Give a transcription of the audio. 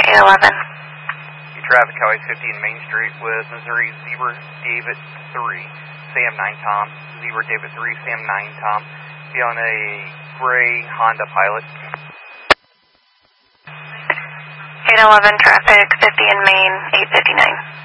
811. You traffic Highway 50 in Main Street with Missouri Zebra David 3, Sam 9 Tom. Zebra David 3, Sam 9 Tom. Be on a gray Honda Pilot. 811 traffic 50 in Main, 859.